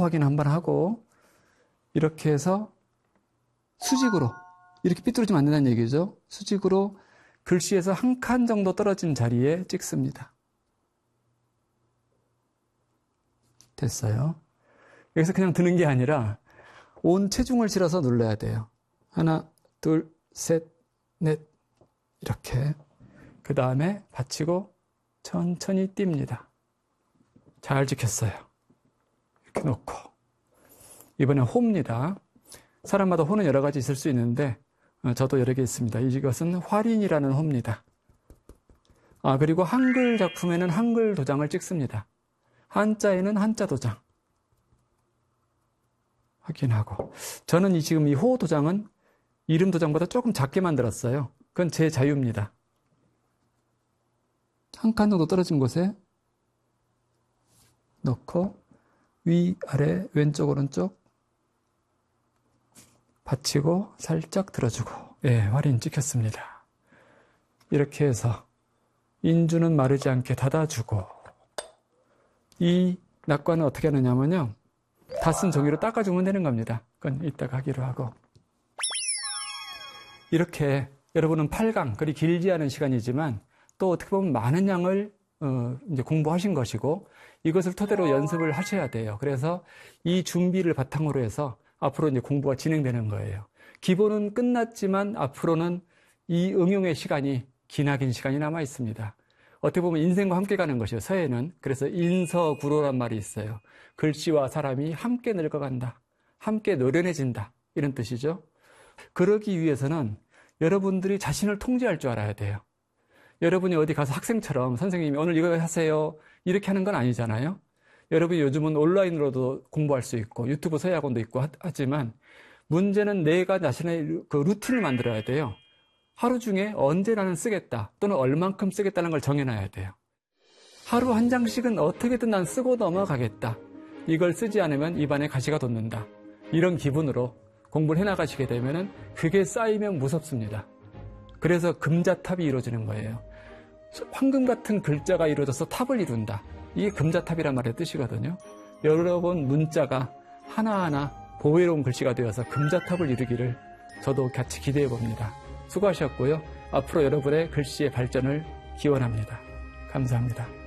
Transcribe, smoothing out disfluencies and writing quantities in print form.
확인 한번 하고 이렇게 해서 수직으로 이렇게 삐뚤어지면 안 된다는 얘기죠. 수직으로 글씨에서 한 칸 정도 떨어진 자리에 찍습니다. 됐어요. 여기서 그냥 드는 게 아니라 온 체중을 실어서 눌러야 돼요. 하나, 둘, 셋, 넷 이렇게. 그 다음에 받치고 천천히 띱니다. 잘 찍혔어요. 이렇게 놓고. 이번엔 호입니다. 사람마다 호는 여러 가지 있을 수 있는데 저도 여러 개 있습니다. 이것은 활인이라는 호입니다. 그리고 한글 작품에는 한글 도장을 찍습니다. 한자에는 한자 도장. 확인하고. 저는 지금 이 호 도장은 이름 도장보다 조금 작게 만들었어요. 그건 제 자유입니다. 한 칸 정도 떨어진 곳에 넣고 위, 아래, 왼쪽, 오른쪽 받치고 살짝 들어주고 활인 찍혔습니다. 이렇게 해서 인주는 마르지 않게 닫아주고 이 낙관은 어떻게 하느냐면요. 다 쓴 종이로 닦아주면 되는 겁니다. 그건 이따가 하기로 하고 이렇게 여러분은 8강, 그리 길지 않은 시간이지만 또 어떻게 보면 많은 양을 이제 공부하신 것이고 이것을 토대로 연습을 하셔야 돼요. 그래서 이 준비를 바탕으로 해서 앞으로 이제 공부가 진행되는 거예요. 기본은 끝났지만 앞으로는 이 응용의 시간이 기나긴 시간이 남아 있습니다. 어떻게 보면 인생과 함께 가는 것이에요. 서예는. 그래서 인서구로란 말이 있어요. 글씨와 사람이 함께 늙어간다. 함께 노련해진다. 이런 뜻이죠. 그러기 위해서는 여러분들이 자신을 통제할 줄 알아야 돼요. 여러분이 어디 가서 학생처럼 선생님이 오늘 이거 하세요. 이렇게 하는 건 아니잖아요. 여러분이 요즘은 온라인으로도 공부할 수 있고 유튜브 서예학원도 있고 하지만 문제는 내가 자신의 그 루틴을 만들어야 돼요. 하루 중에 언제 나는 쓰겠다 또는 얼만큼 쓰겠다는 걸 정해놔야 돼요. 하루 한 장씩은 어떻게든 난 쓰고 넘어가겠다. 이걸 쓰지 않으면 입안에 가시가 돋는다. 이런 기분으로 공부를 해나가시게 되면 그게 쌓이면 무섭습니다. 그래서 금자탑이 이루어지는 거예요. 황금 같은 글자가 이루어져서 탑을 이룬다. 이게 금자탑이란 말의 뜻이거든요. 여러분 문자가 하나하나 보배로운 글씨가 되어서 금자탑을 이루기를 저도 같이 기대해 봅니다. 수고하셨고요. 앞으로 여러분의 글씨의 발전을 기원합니다. 감사합니다.